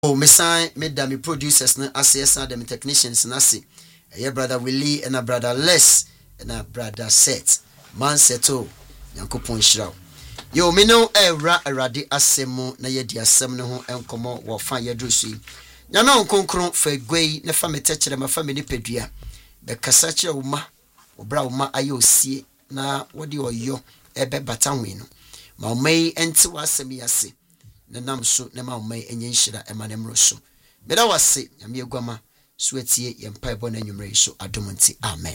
Oh, me sign me da me producers na ase them technicians na ase. Your brother Willie and a brother Les and a brother Set. Man settle. Yankopon shiraw. Yo, me no era erade asemo na ye di asem ne ho enkomo wo fa ye drusu. Nya no nkonkron fa gwei ne fa metechere ma fa me ni pedua. Be kasa kire wo ma, obra wo ma aye osie na wodi oyo ebe bata hwe no. Ma o mai enti wasem yase. Na nam so na ma o mai enye nhira e ma ne mro so. Me da wase nyame aguama so atie ye mpa ebo na nwumre so adomonti amen.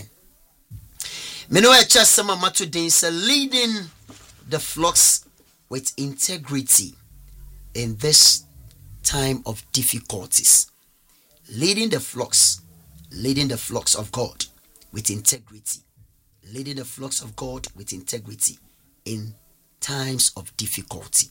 Me no e chasema mato den say leading the flocks with integrity in this time of difficulties. Leading the flocks of God with integrity. Leading the flocks of God with integrity in times of difficulty.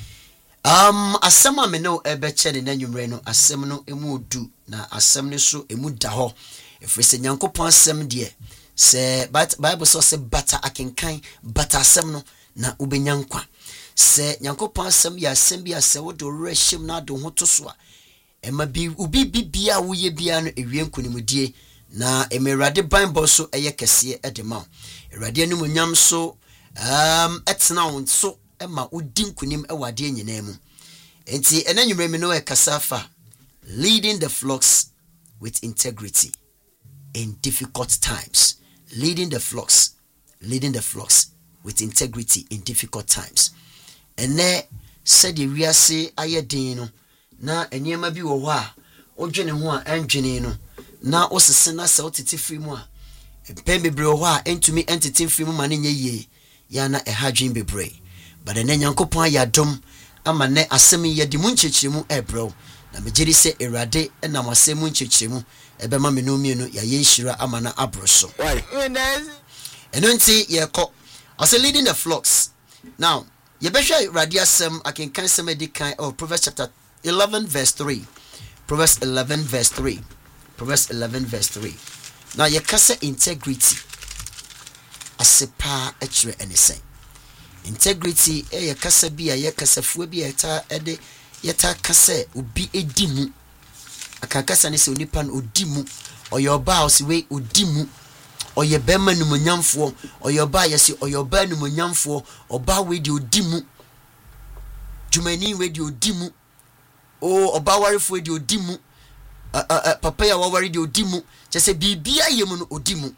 Asema me no ebe chene na nwumre no asem no emu du na asem ne so emu da ho. Efrese Nyankopon asem de se Bible so se bata akenkan bata asem no na ubenyankwa se Nyankopon asem ya asem bi ase wo do rehim na do ho to so a ema bi ubi bibia wo ye bia no ewie nkonimudie na emerade Bible so eye kese e de ma erade anum nyam so etna won so ema udi nkonim e wade nyina mu enti enanwumre me no e kasafa leading the flocks with integrity in difficult times. Leading the flocks with integrity in difficult times. And there said the wiase ayedin no na enema bi wo ho a odwene ho a endwene no na osese na se otete free mu a pembebre wo ho a entumi entete free mu ma ne nye ya na ehadwen bebre but na Nyankopon ayadom ama ne asem ye di mu nchechiremu ebro na megiri se erade na masem nchechiremu ebe ma menu mienu ya yenhira ama na abroso enonti ye ko ase leading the flocks. Now ye behwe erade asem akenkan sem edikan of Proverbs chapter 11 verse 3. Proverbs 11 verse 3. Proverbs 11 verse 3. Now ye kase integrity asepa echre anything. Integrity ye kase bia ye kase fu bia eta ede yeta kase obi edimu akakasa ne se onipa no odimu oyoba osiwe odimu oyebema numonyamfo oyoba yesi oyoba numonyamfo oba we di odimu jumani we di odimu o oba warefo we di odimu papa ya wawari di odimu chese bibia yemu no odimu.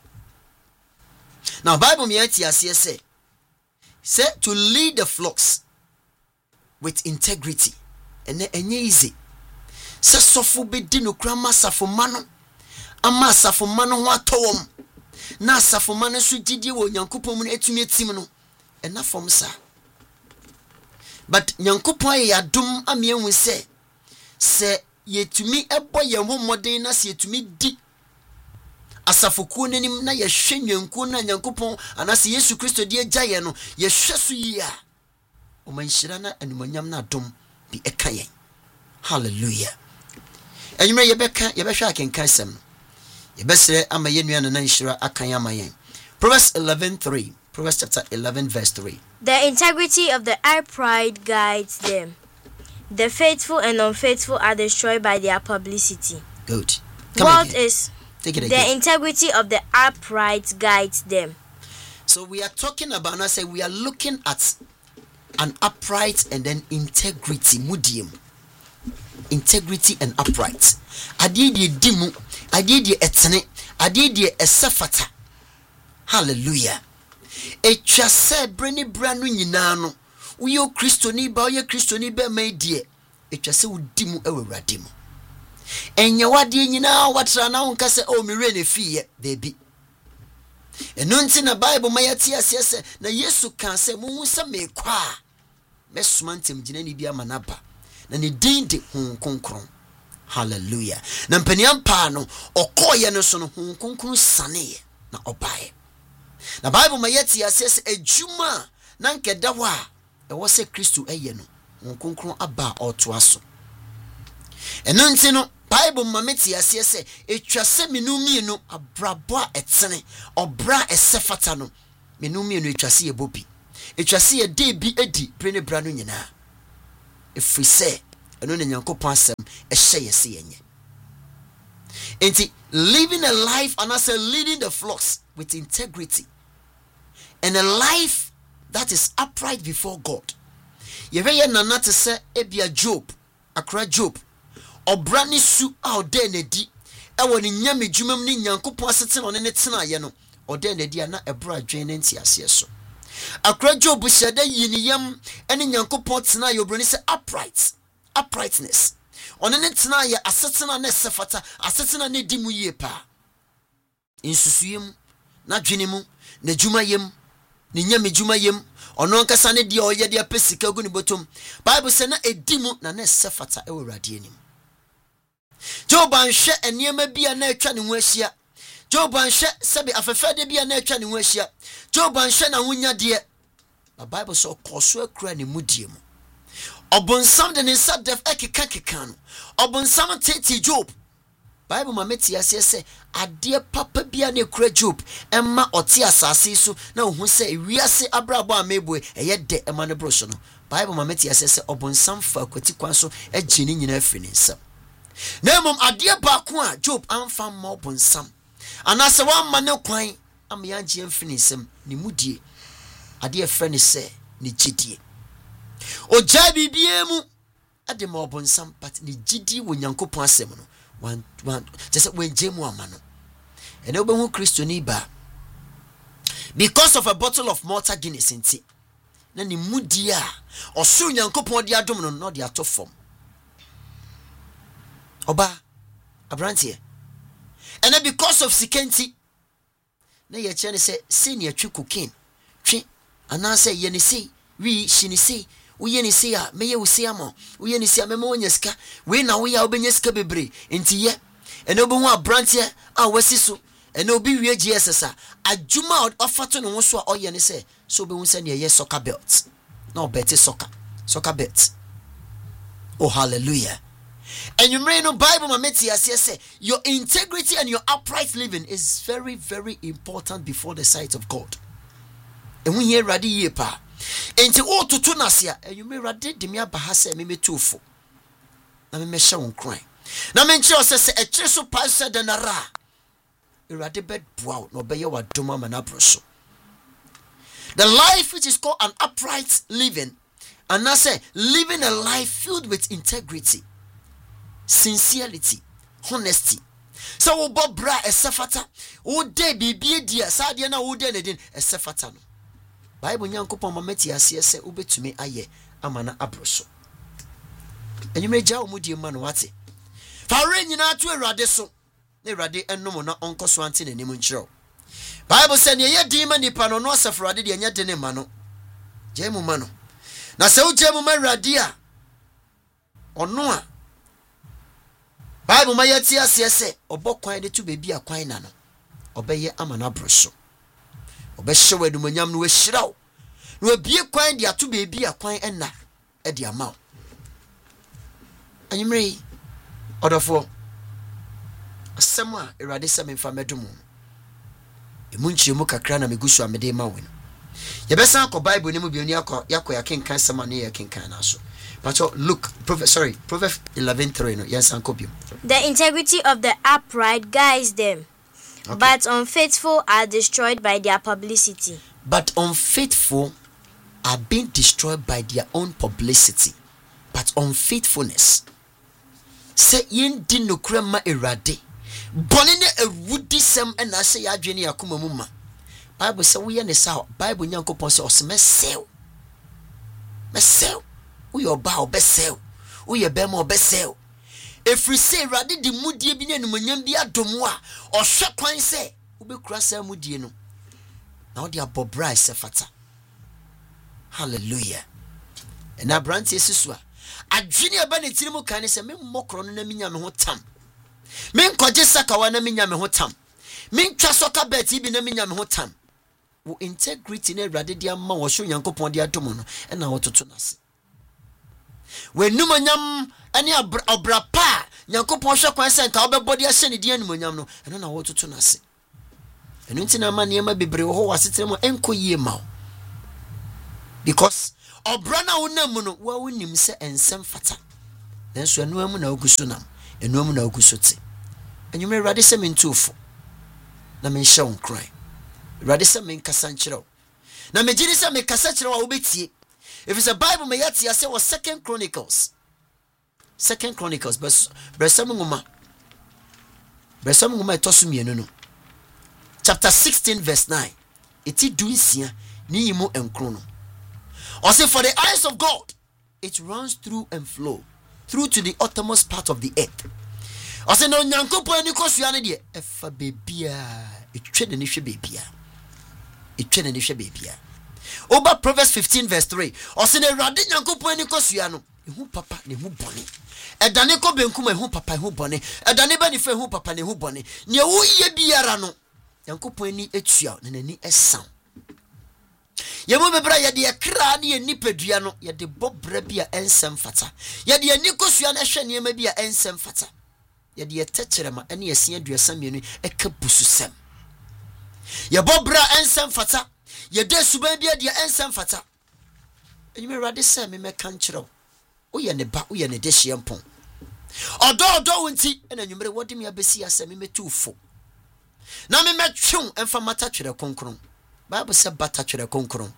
Now Bible me ati ase say to lead the flocks with integrity and enye easy. Se sofo bedi no kra masafo mano ama asafo mano ho atowom na asafo mano so gidie wo Nyankopon mu etumi etim no ena fom sa but Nyankopon ye adom ame enwu se yetumi ebo ye ho moden na se yetumi di asafo ku nanim na ye hwenwanku na Nyankopon anase Yesu Kristo die gyaye no ye hwe so yi a o manhyira na anumanyam na adom bi ekaye. Hallelujah. And you may yebesha akenkan sem yebesre ama yenua na nhyira akan amayen. Proverbs 11:3. Proverbs chapter 11 verse 3. The integrity of the upright guides them. The faithful and unfaithful are destroyed by their publicity. Good. What is Take it the again. integrity of the upright guides them? So we are talking about, now say we are looking at an upright and then integrity medium. Integrity and upright. Adidi dimu, adidi etene, adidi esafata. Hallelujah. Etwa se breni branu nyina no. Uyo Kristoni ba oye Kristoni be mai die. Etwa se udimu ewurade mu. Enya wade nyina watra na wonka se o mire ne fiye baby. Enunti na Bible mayati asese na Yesu kan se mu se mekwa. Mesumantem gina ni bia manaba. Na ne din de honkonkron. Hallelujah. Na mpaniam pa no okoye no so no honkonkron sane na obae. Na Bible mayati asese ejuma na nkeda ho a e wo se Kristo eye no honkonkron aba otoaso. Eno nti no Bible mameti asese etwa se menumi no abrabo etene obra esefata no menumi no etwa se ebobi etwa se ye de bi edi prene bra no nyina. If we say ɛno ne Nyankopɔn asɛm ɛhyɛ yɛ se yenye. Enti living a life and as leading the flocks with integrity and a life that is upright before God. Yɛhwɛ nana te sɛ ebia Job, akra Job, ɔbra ne su a ɔda na di ɛwɔ ne nyame dwumam ne Nyankopɔn asete no ne tena ye no, ɔda na di ana ɛbra adwen ne ntiase so. Akra Job hyɛda yiniyam ɛne Nyankopɔn tena yɛ obro ne sɛ uprightness. Ɔne ne tena yɛ asetena ne sefata, asetena ne di mu yie pa. Insusuyem na dwene mu, na dwumayem, ne nyame dwumayem, ɔno nkasa ne dia ɔyɛ dia pesika gu ne botom. Bible sɛ na edi mu na ne sefata ɛwɔ Awurade anim. Job anhwɛ enema bia na atwa ne ho ahyia. Job anhwɛ sɛbe afɛfɛde bia na atwa ne ho ahyia. Job anhwɛ na honya de. The Bible sɛ ɔkɔso akura ne mudie mu. Obonsam de ne nsa def ekeka no. Obonsam tete Job. Bible ma meti ase sɛ ade papa bia na ekura Job emma ɔte asase so na ohun sɛ wiase abrabo amebo ɛyɛ de emma ne bro so no. Bible ma meti ase sɛ obonsam fa kwati kwan so agye ne nyina afiri ne nsam. Na mom ade ba ko a Job amfa ma obonsam anase wamma ne kwan am ya agye afiri ne nsam ne mudie. Ade efre ne sɛ ne gyidie. Oja bibie mu ade ma obonsam but ne gyidie wo Nyankopɔn asɛm no. One just when Jemu amano. And obehu Kristo ni ba. Because of a bottle of Malta Guinness in tea. Na ni mudia or so Nyankopɔn di adom no no di ato form. Oba abrantie. And then because of sikenti na ye chene say ne atwi cocaine. Twi ana say ye ne say we she ne say uye ni se a meye wo se amo uye ni se a mema wonya sika we na wo ya obenya sika bebre enti ye ene obo hu abrante a wasi so ene obi wie GSS a adwuma ofato ne ho so a oye ne se so obo hu se ne ye soccer belt na obeti soccer belt. Oh hallelujah. And you may know Bible ma meti ase say your integrity and your upright living is very very important before the sight of God. And when you ready ye pa enti o tutu nasia enwume rade de me aba ha se me metufo na me hye won kran na me nche o se ekire so pa se de nara erade bed boa no be ye wadoma ma na broso. The life which is called an upright living, and I say living a life filled with integrity, sincerity, honesty. So wo bobra esefata wo de bibie dia sa de na wo de ne din esefata no. Bible Nyankopɔn ma meti ase sɛ wobetumi ayɛ amana abroso. Enyume gya wo mudie ma no wate. Fa re nyina to Awurade so. Na Awurade ennom na onko so ante nanim nkyerɛw. Bible sɛ ne yɛ din ma nipa no no asafrade de nya de ne ma no. Gya mu ma no. Na sɛ wo gya mu ma Awurade a ɔno a Bible ma yɛ tie ase sɛ ɔbɔ kwan de to bebi a kwan na no. Ɔbɛyɛ amana abroso. Obehye wadumanyam no wehyiraw no abie kwan de ato beebi a kwan enna e de amaw anyimre odofo asɛm a Awurade sɛ memfa medum emu nkyiremu kakra na megusu amede ma wo no yɛbɛsan akɔ Bible ne mu bi oni akɔ yakenkan sɛm a ne yakenkan na so but look Proverbs 11:3 no yansan kɔ biom. The integrity of the upright guides them. Okay. But unfaithful are destroyed by their publicity. But unfaithful are being destroyed by their own publicity. But unfaithfulness. Say yin din no krema Awurade. Bone ne awudi sem na say ya adwene yakoma mu ma. Bible say wo ye ne sa Bible Nyankopɔn say osmesew. Mesew. Wo ye oba obesew. Wo ye bema obesew. Efri say Awurade di mudie bi ne numonyam bi adomo a ohwe kwan say wobekura sa mudie no na wo de abobra isefata. Hallelujah. And abrante esisu a adwene aba ne tirimu kan ne say me mmokro no na minya me ho tam. Me nkoje sakawa na minya me ho tam. Me ntwa soka bet bi na minya me ho tam. Wo integrity na Awurade di amma wo hwo Nyankopɔn di adomo no na wo toto nase. We numonyam ani obra pa Nyankopɔn hwe kwan se nka obebodi ahye ne di numonyam no eno na wo toto nase. Eno ntina ma ne ma bebre wo wasetere mo enko yie ma. Because obra na wonam no wa wonim se ensem fata then so enu amu na oguso nam enu amu na oguso te enyume Awurade se me ntufo na me hye won kran Awurade se me nkasa nkyerɛw na me giri se me kasa kyerɛw a wobetie if it's a Bible me yati ase was Second Chronicles bersam ngoma etoso mienu no chapter 16 verse 9 eti dunsia ni yimu enkro no or say for the eyes of God it runs through and flow through to the uttermost part of the earth or say no nyankopon ni kosua ne de efa bebia etwe ne hwe bebia Oba Proverbs 15 verse 3 or say the Awurade nyankopon ni kosua no ehu papa ne hu bone edane ko benkum ehu papa ehu bone edane ba ni fa ehu papa ne hu bone ne wo ye biara no nyankopon ni etua ne nani esam yemu bebra ye de kra ne nipadua no ye de bobra bia ensem fata ye de ani kosua na hwe ne ma bia ensem fata ye de techerema ene yasia aduasa mienu eka bususem ye bobra ensem fata ye de suban bia de ensem fata enyume Awurade se me meka nkyerɛw oye ne ba oye ne dehye mpon odo wonti ena nwumre wodi me abesi asem me metufo na me metwew emfa mata twere konkron Bible se bata twere konkron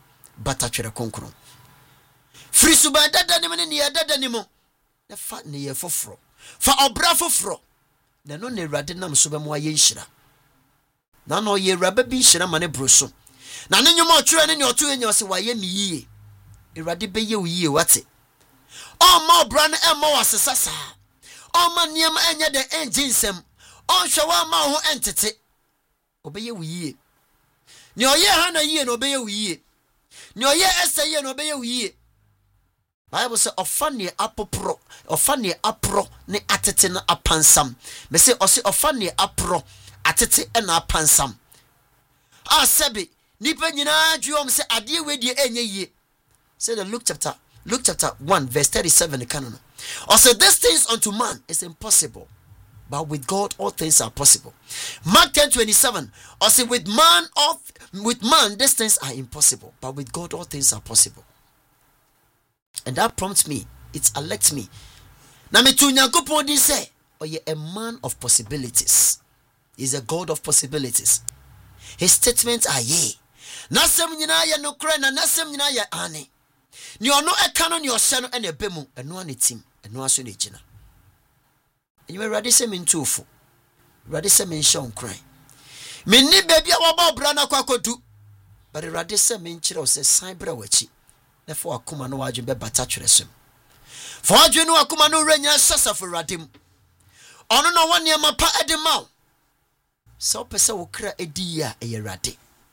firi suban dada ne ne ye dada ne mo na fa ne ye foforo fa obra foforo na no ne Awurade nam so be mo aye nhira na no ye Awurade bi nhira ma ne broso na ne nyoma otwere ne oto enya se waye mi yiye Awurade be ye wiye wate o ma obra ne emma wasesa sa o ma niam enya de enjinsem o hwe wa ma ho entete obeye wiye ni oye ha na yiye no obeye wiye ni oye esaye no obeye wiye Bible say ofane apro ne atete na apansam me say o say ofane apro atete na apansam asabe nipa nyina dwom say ade wedi enye yiye say the Luke chapter 1 verse 37 canon. Also these things unto man is impossible, but with God all things are possible. Mark 10:27. Also with man these things are impossible, but with God all things are possible. And that prompts me, it alerts me. Na me tu Nyankopon din say, oye a man of possibilities. He's a God of possibilities. His statements are yea. Nasem nyina ye nokre na nasem nyina ye ane. Ni ono eka no ni ohye no ene bemu eno ane tim eno aso ne gina enyi Awurade se me ntufo Awurade se me nhye onkran me ni baabi a waba obra na kwakodu but Awurade se me nkyere o se san bra wachi na fo akoma no wadwe be bata twere sem fo wadwe no akoma no renya sasafo Awurade mu ono no wone ma pa edema so pese wo kra edi ya Awurade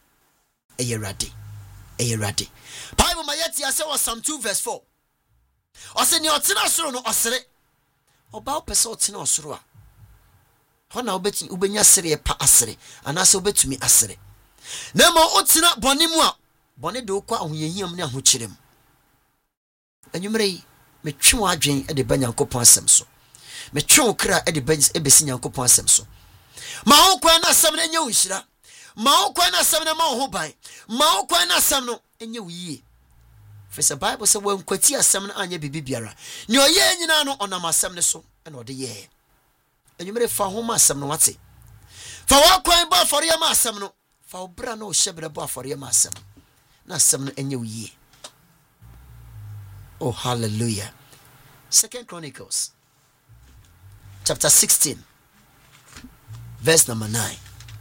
Bible mayeti ase was Psalm 2 verse 4. Ose ni otena soro no osere. Oba opese otena osoro a. Hona obeti ubenya sere pa asere. Anase obetumi asere. Na mo otena bone mu a bone de okwa ahoyehiam ne ahokyerem. Anwumre yi metwe wo adwen de ba Nyankopon asem so. Metwe wo kra de ba ebesi Nyankopon asem so. Ma wo kwa na asem na nya wo nhira. Ma wo kwa na asem na ma wo ho ban. Ma wo kwa na asem no enye wo yie. For the Bible say when kwati asem na anya bibi biara. Ni oye nyina no onam asem ne so na ode ye. Enwumre fa ho ma asem no wate. Fa wa kwan ba afore ma asem no. Fa obra na o hyebere ba afore ma asem. Na asem no enye wo yie. Oh hallelujah. Second Chronicles chapter 16 verse number 9.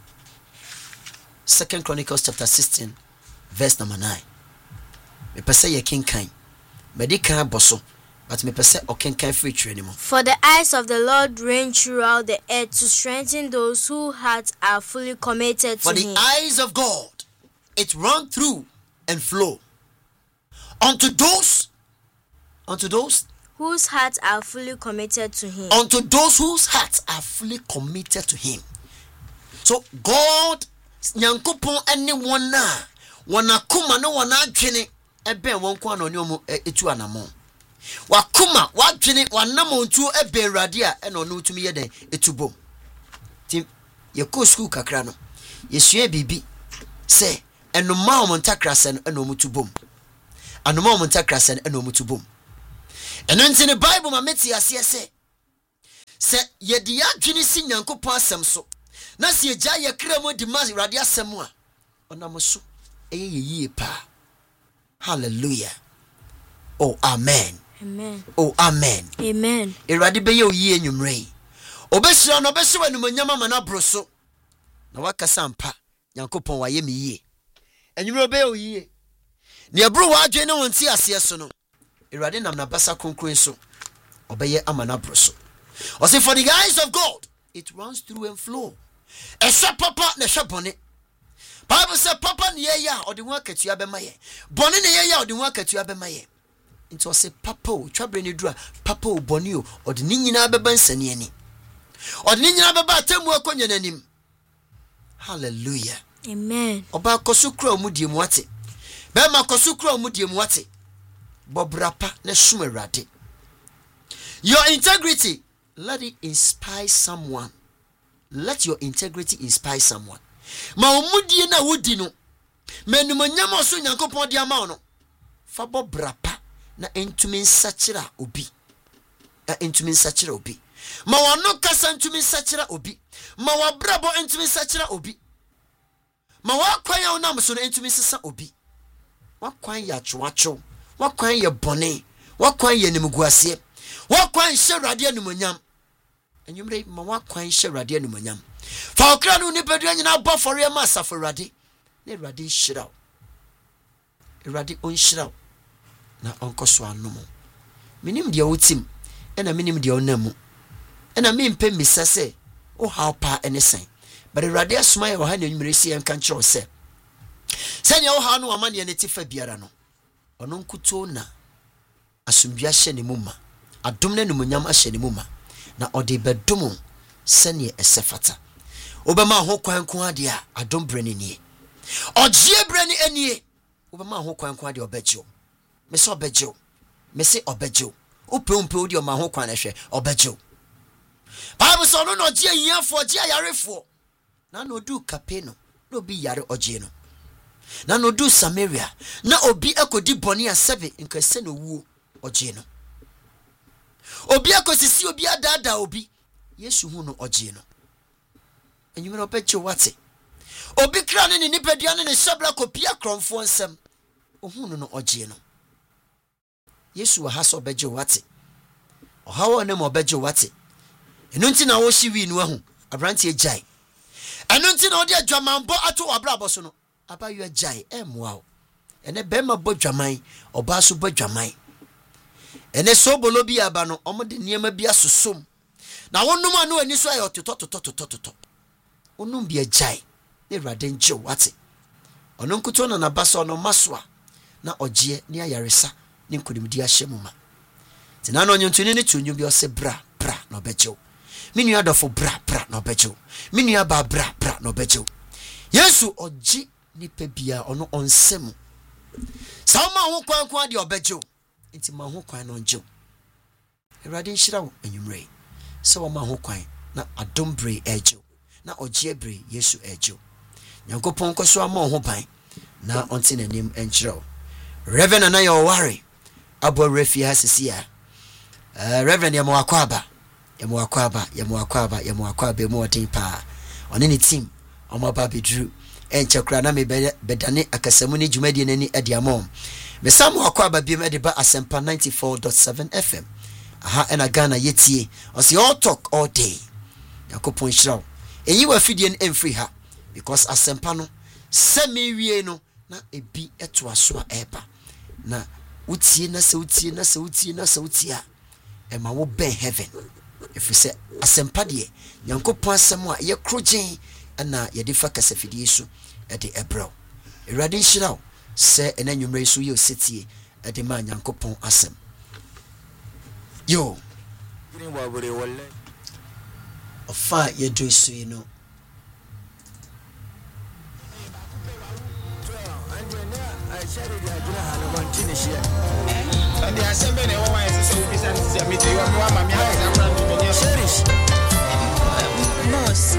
Second Chronicles chapter 16 verse number 9. Me pese ye kinkan. Me di kan boso, but me pese o kinkan free training mo. For the eyes of the Lord range throughout the earth to strengthen those whose hearts are fully committed to Him. For the eyes of God, it run through and flow unto those whose hearts are fully committed to Him. Unto those whose hearts are fully committed to Him. So God, Nyankopon anyone na wanakuma no wanadwene ebe wonko na onyomu etu anamo. Wakuma wadwene wanamo ntu ebe Awurade a ena ono utumi yeden etubom. Tim ye ko school kakra no. Yesua bibi se enoma omontakra se ena omutubom. Anoma omontakra se ena omutubom. And in the Bible, my meti asiese. Se ye di adwene si Nyankopon asem so. Na se ye gya ye kra mo di mas rade asem a. Onam so ye pa. Hallelujah. Oh amen. Amen. Oh amen. Amen. Erade be ye oyi enwumre. Obesira no besewa num nyama ma na broso. Na wakasa mpa. Nyankopon waye me yie. Enwumre be oyi. Ne abro wa adwene won ti ase so no. Erade nam na basa konkron so. Obeye amana broso. Or say, for the eyes of God, it runs through and flow. A shop papa, ne shop bonnet. Bible said, Papa niya or the work at you abemaye. Bonnet niya or the work at you abemaye. It was a papa, trabreni dra, papa bonio, or the nina bebansaniani. Or the nina beba temu akonyanim. Hallelujah. Amen. Oba kosukro mudi mwate. Bema kosukro mudi mwate. Bobrapa ne shumerade. Your integrity. Let it inspire someone. Let your integrity inspire someone. Ma omudie na wodi no. Menumonyam so Nyankopon dia ma no. Fa bo brapa na entumi nsachira obi. Na entumi nsachira obi. Ma wano kasa entumi nsachira obi. Ma wabrabo entumi nsachira obi. Ma wakwan ya onam so no entumi nsesa obi. Wakwan ya chwacho. Wakwan ya bone. Wakwan ya nimguasie. Wakwan hye rade anumonyam. Enyumre ma wakwan hye rade anumonyam. Fa okra no nipadua nyina bɔ fɔre ma asafo rade. Na rade hyiraw. Rade onhyiraw. Na onkoso anomo. Minim de wotim. Ena minim de onamu. Ena mempe misase. O how pa enesen. But rade asoma ye oha na enyumre si enka nkyerɛ se. Senya o ha no amane ne tifa biara no. Ono nkuto na asumbia hye ne muma. Adom na numonyam ahye ne muma. Na ode bedom sene esefata. Obema ho kwan ko ade a adom brani nie. Ogie brani anie. Obema ho kwan ko ade obegyo. Me se obegyo. Me se obegyo. Opempe odi o ma ho kwan ehwe obegyo. Bible so no ogie yiafo ogie yarefo. Na no du kapeno. No bi yare ogie no. Na no du Samaria. Na obi ekodi boni asebe nkase no wuo ogie no. Obi akosisi obi adada obi Yesu hu no ogie no. Enyumere opeche wate. Obi kra ne nipadua ne hyebra kopia kromfo nsem. Ohu no ogie no. Yesu wa haso obeje wate. Ohawo ne mo obeje wate. Enu nti na wo hyiwi no ahu. Abrantie jai. Enu nti na odi adwamanbo ato abrabo so no. Abayo jai emwa o. Ene bema bo dwaman, oba so bo dwaman. Ene so bolo bi aba no omode niema bi asosom. Na wonum anu ani so ayo toto. Onum bi ajai. Ne rade nje wate. Ono nkuto na nabasa ono maswa. Na ogie ne ayaresa ne nkodimdi ahyemuma. Tina no nyuntuni ne tunyu bi ose bra na obejo. Minu adofo bra na obejo. Minu aba bra na obejo. Yesu ogi nipa bia ono onsem. Sama ho kwan de obejo. Nti ma ho kwan no nje. Erade nhyira wo enyumre. Se wo ma ho kwan na adombre ejo. Na ogie bre Yesu ejo. Nyankopon koso ama ho ban na onti nanim enkyerɛ. Reverend Anayo Ware abo refi hasisia. Reverend Yamoakwaba mo odin pa. One ne team omo ba bedru enchekra na me bedane akasamu ne dwumadi nani adiamom. Me Samu Akwaba bi me de ba Asempa 94.7 FM. Aha ena Ghana yetie. Osi all talk all day. Yakopon hyiraw. Eyi wa fidie en free ha because Asempa no se me wie no na ebi eto aso a eba. Na utie na se utie a ema wo ben heaven. If we say Asempa de Nyankopon asem a ye krogen na ye de fa kasafidie so e de ebro. Erade hyiraw. Se enanyumre so yo setie e de ma Nyankopon asem. Yo. Ofa ye do so you know. And the assembly ne wa ese so bi san me dey wa ma me ha example no me cherish. Nurse.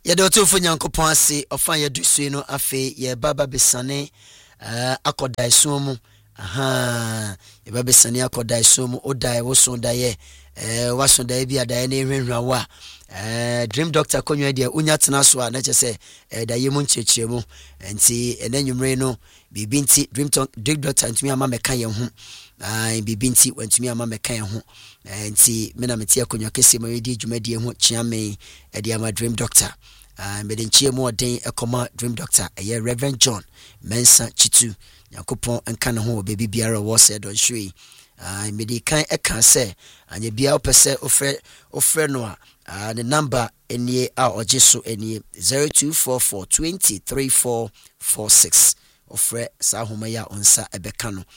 Yɛde ɔtofo Nyankopɔn ase ɔfa yɛdu sui no afe yɛ baba besane akɔdae so mu yɛ baba besane akɔdae so mu odae wo so dae waso dae bi adae na ehwenhwa wa dream doctor konwa dia unya tena so a na kyɛ sɛ dae mu nkyerɛkyerɛ mu nti enanwumre no bibi nti dream doctor ntumi ama meka yɛn ho bibi nti wantumi ama meka yɛn ho nti me na mete akonwa kɛse ma yɛdi dwumadi ho kyeame ɛde ama dream doctor mede nkyie mu ɔden ɛkɔma dream doctor ɛyɛ Reverend John Mensa Chitu Nyankopɔn nka ne ho baby biara wɔ sɛ dɔ nhwɛ mede kan ɛka sɛ anya bia wopɛ sɛ ofrɛ no a the number enie a ɔgye so enie 0244203446 ofrɛ saa homa ya onsa ɛbɛka no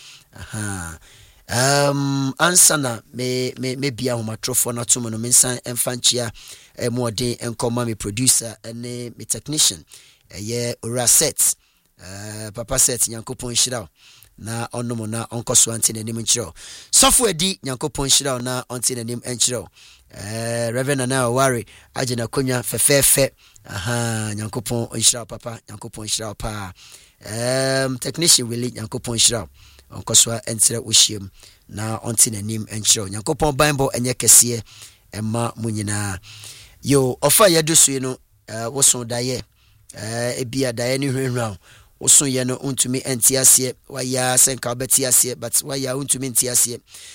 ansa na me bia homa trofo na to no mensan emfanchia mu ɔden enkɔma me producer ene me technician ɛyɛ ora set papa set Nyankopɔn hyira na ɔnom na ɔnkɔso ante n'anim nkyerɛw sɔfo adi Nyankopɔn hyira na ɔnte n'anim nkyerɛw Reverend na ware agena konwa fɛfɛɛfɛ Nyankopɔn hyira papa Nyankopɔn hyira pa technician really Nyankopɔn hyira ɔnkɔso entere wohiem na ɔnte n'anim nkyerɛw Nyankopɔn Bible enye kɛseɛ ɛma mu nyinaa yo ɔfa yɛdo sui no woso dae ebia dae ne hwenhwan woso ye no untumi enti aseɛ waya senka obeti aseɛ but waya untumi enti aseɛ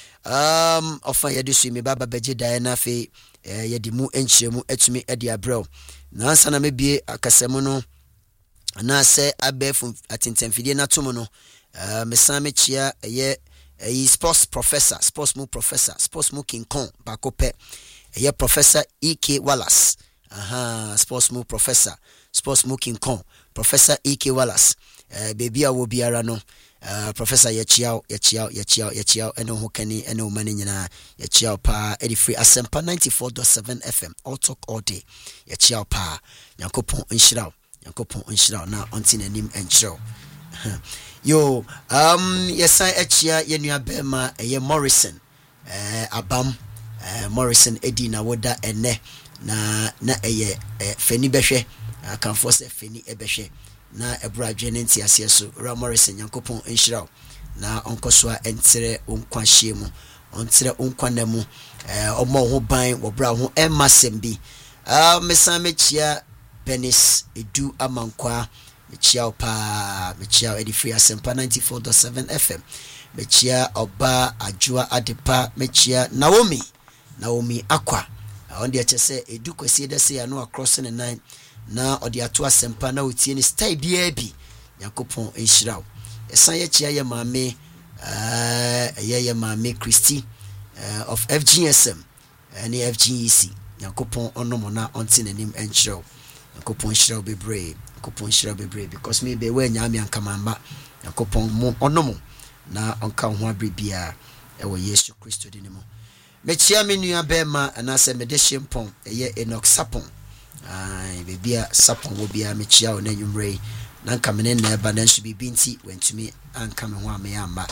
ɔfa yɛdo sui me baba begye dae na fe yɛde mu enkyeremu atumi ade abrɛw na ansa na mebie akasɛmu no na sɛ abɛfo atentamfidie na to mu no mesan me chia ɛyɛ sports mu professor sports mu King Kong bakope ɛyɛ Professor E.K. Wallace sports mu professor sports mu King Kong Professor E.K. Wallace baby a wo biara no Professor yɛchiao ɛne ho kani ɛne wo mane nyinaa yɛchiao pa ɛde free Asempa 94.7 FM all talk all day yɛchiao pa Nyankopɔn nhyiraw na ɔnte n'anim nkyerɛw yo yesan achia yenua bema eye Morrison abam Morrison edi na woda ene na eye fani behwe kanfo se fani ebehwe na ebra adwene ntiase so Ra Morrison Nyankopɔn nhyiraw na onkoso a entere onkwa hye mu ontere onkwa na mu omo ho ban wo bra ho emasem bi mesan mechia Benis edu amankwa mechia edi free Asempa 94.7 FM mechia oba ajua adepa mechia Naomi akwa onde achese edu kwesi de se ya no across the nine na odi ato Asempa na otie ni style bia bi Yakopon enhyiraw esan ye chia ye maame ye maame Christy of FGSM and FGEC Yakopon onomo na onti nanim enhyiraw Yakopon hyiraw bebre because me be we nyame ankamamba Yakopon mo onomo na onka ho abrebia ewo Yesu Kristo dinimo mechia menua bema anase mede hyempon eye Enoch Sapon bebia Sapon wo bia mechia o na nwumrei na nka mene na eba na nso bibinti wantumi anka me ho ameyamba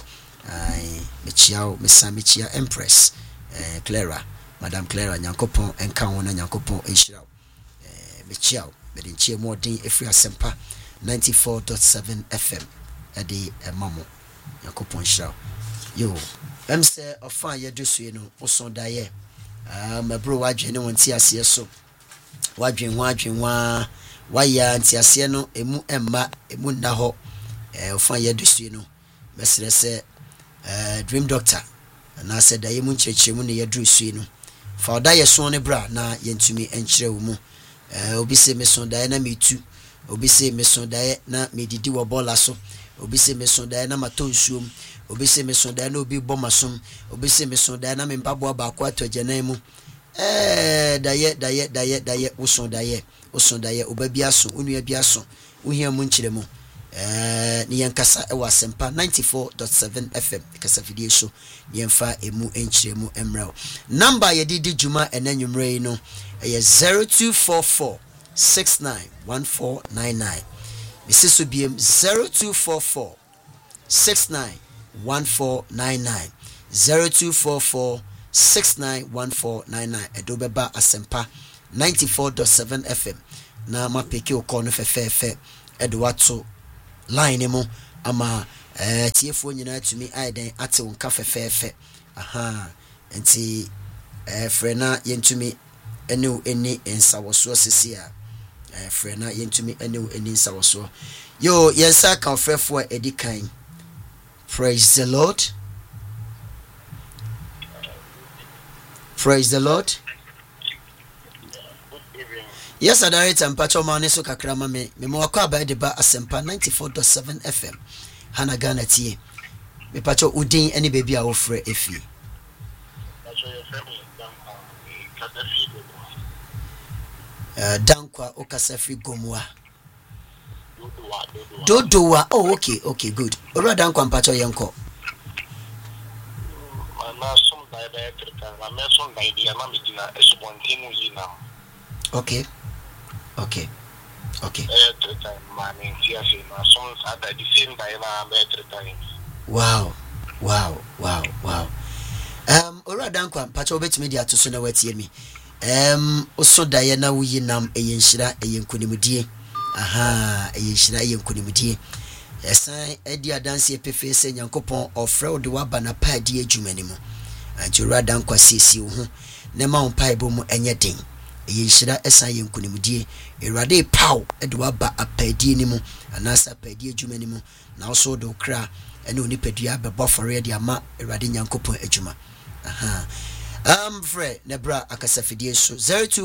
mechia Empress Clara Madam Clara Nyankopon enka ho na Nyankopon enhyiraw mechia mede nchie mu odin efri Asempa 94.7 FM ade emamo Nyankopon hyiraw yo emse ofa yedo sui no oson dae mabro wadwene wonti ase so wadwen waya nti ase no emu emma emu nna ho ofa yedo sui no mesre se dream doctor na se dae mu nkyerɛkyerɛmu ne yedo sui no fa oda ye so ne bra na yentumi enkyerɛ wo mu obi se meson dae na metu obi se meson dae na medidi wo bola so obi se meson dae na matonsuom obi se meson dae na obi bomasom obi se meson dae na membabo ba kwa to agyanan mu daye woson daye oba bi aso onua bi aso ohia mu nkyeremu ni yankasa e wa Asempa 94.7 FM kasa fidie so yemfa emu enkyeremu emraw number yedidi juma enanwumrei no 0244 691499 Mrs. BM 0244 691499 0244 691499 Edobeba Asempa 94.7 FM na ma peke o call no fefefe ede wato line mu ama tiefo nyina tumi aiden ate wonka fefefe aha enti frena yentumi ene eni ensawoso sisi a frena yentumi ene eni ensawoso yo yensa kan frefo edikan. Praise the Lord. Praise the Lord. Yes, I director Mpacho Mane so kakrama me mo akwa ba de ba asempa 94.7 FM. Hana Ghana tie. Me pacho udin any baby a wo frɛ efi. Dankwa Okasafi Gomwa. Dodowa. Oh, okay, good. Ora Dankwa Mpacho yenko. Okay. Wow. Ora Dankwa Mpacho bet media to so na watie mi. Oso daye na wuyi nam eyenhyira eyenkunimdie. Aha, eyenhyira eyenkunimdie. Esan edi adanse epefe se Nyankopon ofre wo de waba na paadi adwumani mu. Anjura Dankwa sisi wo ho ne ma on paibo mu enye den. Eyenhyira esan yenkunimdie. Erade paw de waba apaadi ni mu anasa apaadi adwumani mu na oso de okra ene onipadua bebo fore de ama Erade Nyankopon adwuma. Aha. Fre nebra akasafidie so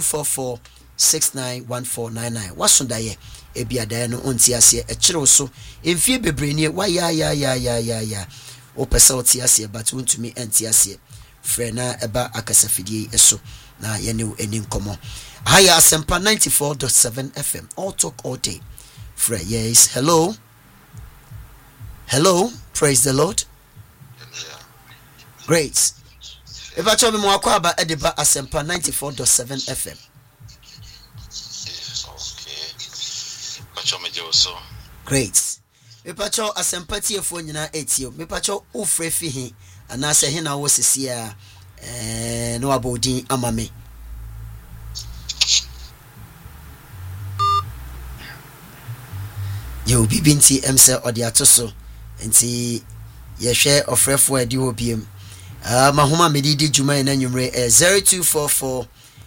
0244691499 wasondaye ebia dae no onti ase ekire so emfie bebrenie wa ya opesa oti ase but wontumi enti ase fre na eba akasafidie eso na yene eni nkomo haya asempa 94.7 FM all talk all day. Fre, yes, hello, praise the Lord. Great. If I told me more about Ediba Asempa 94.7 FM. Okay. Great. If I told Asempa TF1 Yuna 80, me pacho ufre fihi, and I say hina was here, no abodi amame. You be binti emse odiatoso, and see ye share of ref where you obium. Mahuma medidi juma ina nyumre 0244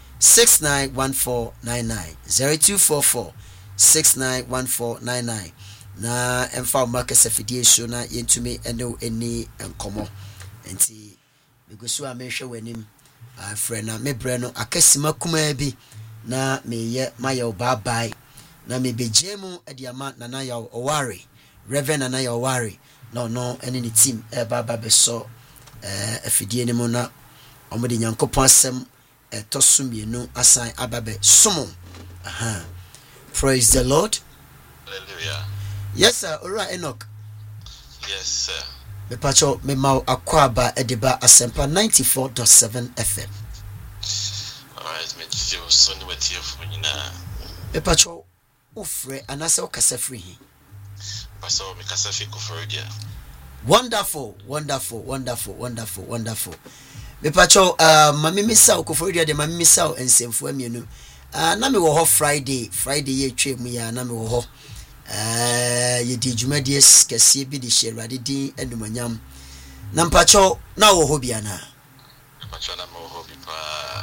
691499 0244 691499 na emfa market safidie show na yentumi ene eni enkomo enti megosu a mehwe wanim friend na me bre no akasima kuma bi na meye maye obabai na me bejemu ediama na na ya oware reverend na ya oware no ene ni team e baba beso afidie ni mu na omode Nyankopon asem etosumienu asan ababe somo. Aha. Praise the Lord. Hallelujah. Yes sir, alright Enoch. Yes sir. Me pacho me mau akwaba ediba asempa 94.7 FM. Alright, me feel so ni wetie fu nyina. Me pacho ufre anase okasa free. Paso me kasa fi kofre dia. Wonderful. Me pacho mami misa okofori dia de mami misa ensemfo amienu. Na me wo ho Friday ye twemu ya na me wo ho. Ye di dwumadi kese bi di Sherade din enumanyam. Na mpacho na wo ho bia na. Pacho na mo ho bi pa.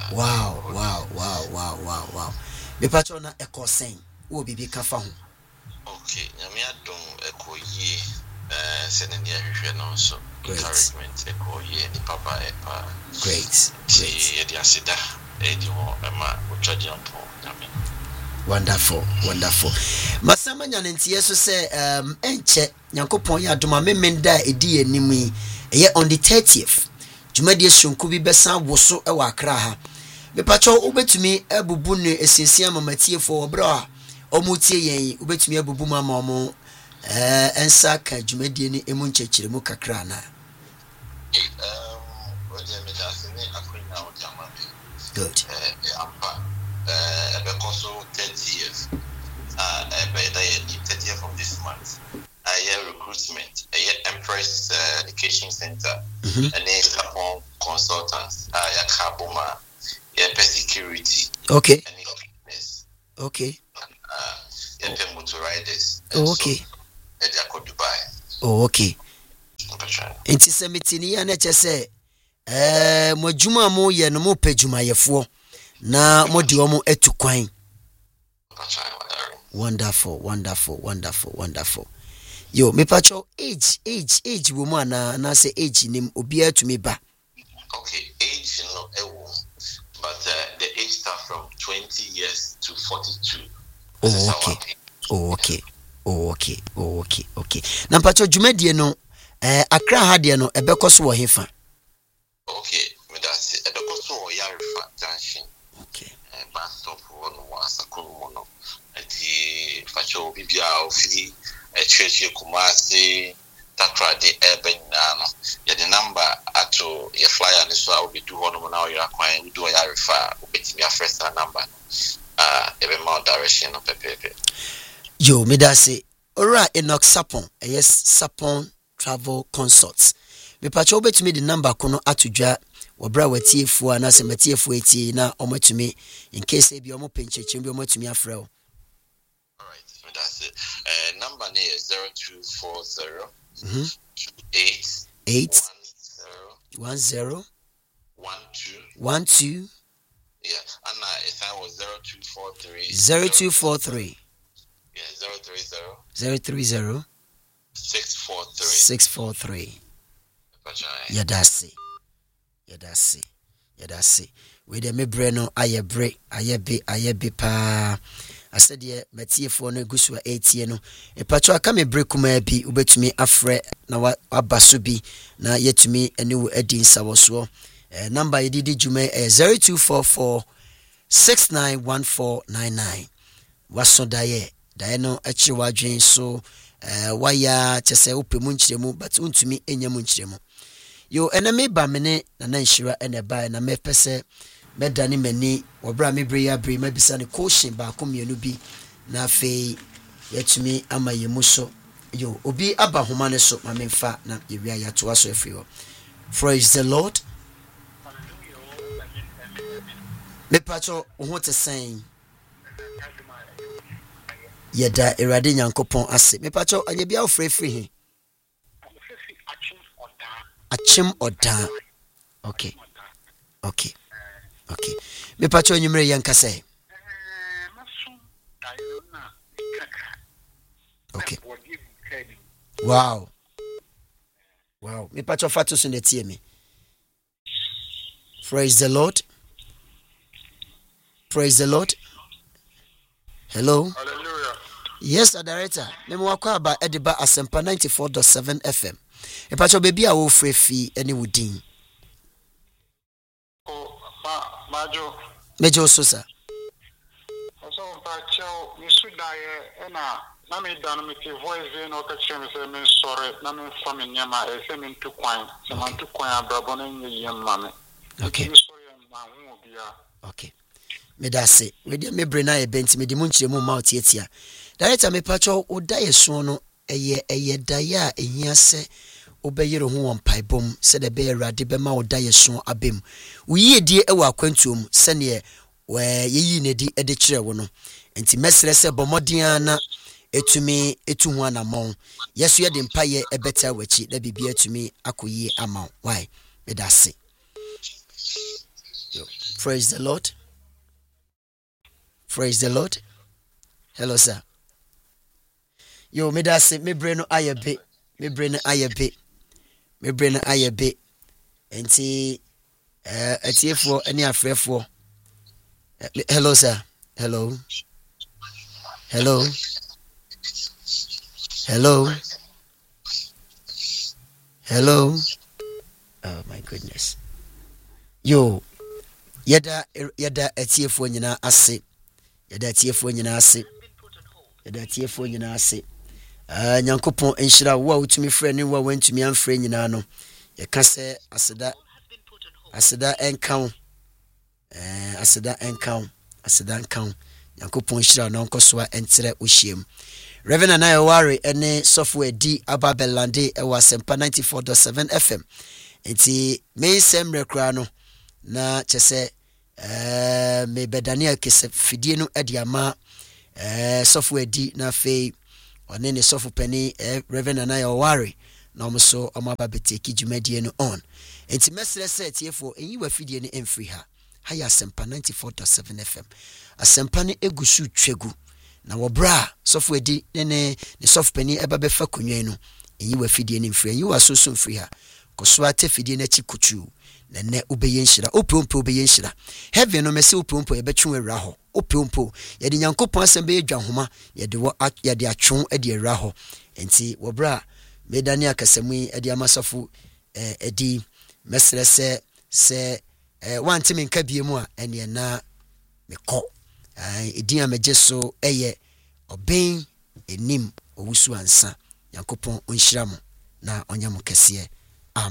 Wow. Me pacho na ekosen wo bibi kafa ho. Okay, nyame adom ekoyi send in the no so encouragement ni papa epa. Great. The asida ediwo ema ochajampo nyame. Wonderful. Masama nyanentie so say enche Nyankopon ya adoma memenda edi anim yi eye on the 30th. Jumadi sonku bi besa woso e wa Accra ha. Me pacho obetumi abubu ne esiesia mamatie fo obra omutie yen obetumi abubu mama omo ensa ka jumadi ni emu nchechire mu kakra na. Good. Because 30 years. By the 30th of this month, I hear recruitment. I hear Empress Education Center. And then upon consultants. I hear Kabuma. Security. Okay. And fitness. Okay. Pepe motor riders. Oh, okay. And they are Dubai. Oh, okay. Enti se metini ya na chese mo dwuma mo ye no mo pedwuma yefo na mo de omo etu kwan. Wonderful. Yo, me pacho age wo mo na say age nim obi atumi ba. Okay, age no but the age start from 20 years to 42. Okay. Na pacho dwumadie no Accra ha de no ebekọ so wo hefa. Okay, me that say ebekọ so wo Yarefa junction. Okay. Bus stop wo no Asakuru no. Enti pacho bibia ofi church Kumasi Takra de urban no. Ya the number ato your flyer ni so will be do hono na you akwan we do Yarefa obetimi afresa number. Ebe ma direction no pepepe. Yo, me da say ora Enoch Sapon, yes Sapon Travel Consults. Me pacho obetumi the number kono atodwa wobra watiefu ana se matiefu eti na omatumi in case e bi omo pencheche bi omatumi afrɛ o. All right, so that's it. Number is 0240 8 10 12 Yeah, and if I was 0243 yeah, 030 643 Yadasi. We de me bre no aye be pa. I said ye matiefo no gusua 8 no. E pacho aka me bre kuma bi ubetumi afre na abaso bi na yetumi ene wo adi nsawoso. Number yidi jume 0244 691499. Waso daye no echi wadwen so waya chese opemu nchiremu but untumi enyemu nchiremu. Yo enemy ba mene na nshira ene ba na mepese medani mani obra me bre ya bre mabisa ne caution ba komienu bi na afei yetumi amayemu so. Yo obi aba homa ne so mamemfa na yewia ya to aso afiri. Praise the Lord. Me pacho ho te saying yeda erade nyankopon ase. Me pacho anye bia ofrefri he Achim Oda. Okay. Me pacho nyumre yanka say. Okay. Wow. Me pacho fatu so netie me. Praise the Lord. Hello. Hallelujah. Yes, director. Me mwakwa aba ediba Asempa 94.7 FM. E pacho baby a wo frefi ene wudin. Majo. Mejo so sir. So pacho mi sudaye na me dan me ti voice no ka chem se me sore na me fami nyama e se me ntu kwan se man tu kwan abrabo na nyiyem mame. Okay. Mi sore ma hu obia. Okay. Me da se we de me bre na e benti me de mu nkyere mu ma otietia. Director me pacho oda ye so no eye daya ehia se obeyere ho won paibom se de be awrade be ma oda ye so abem. Uyi die e wa kwantuom se ne we yeyi ne di e de kire wo no. Enti mesre se bomodian na etumi etu ho anamon. Yeso ye de mpaye e beta wachi da bibia etumi akoyi ama. Why? Me da se. Praise the Lord. Hello sir. Yo me da se me brain no ayabe. Enti atiefo ani afrefo. Hello sir. Hello. Oh my goodness. Yo yada atiefo nyina ase. Nyankopon enhyira wo a utumi frɛ ne wo a wantumi amfrɛ nyina no yɛka sɛ aseda enkan Nyankopon hyira no nkoso a entere ohiem. Reverend Anayawari ene software di Ababelande e wa Asempa 94.7 FM. Enti me semre kra no na kyese me bedania kese fidie no ade ama sɔfo adi na afei ɔne ne sɔfo pani Reverend Anaya Oware na ɔmo so ɔmo aba beteki dwumadie no on enti mesrɛ sɛ tiefo enyi wa fidie ne emfiri ha ya Asempa 94.7 FM Asempa ne egusu twegu na wɔbra sɔfo adi ne sɔfo pani eba befa konwan no enyi wa fidie ne emfiri enyi wa soso mfiri ha koso ate fidie na chi kutu na ne obeye nhyira opompo obeye nhyira heaven no mese opompo yebetwe awura ho opompo yede nyankopon asem be dwahoma yede atwon ade awura ho enti wɔbra medani akasamu ade amasafo edi mesrɛ sɛ wantimi nka biemu a ene na mekɔ edi amagye so eye oben enim owusu ansa nyankopon onhyira mo na onyam kɛseɛ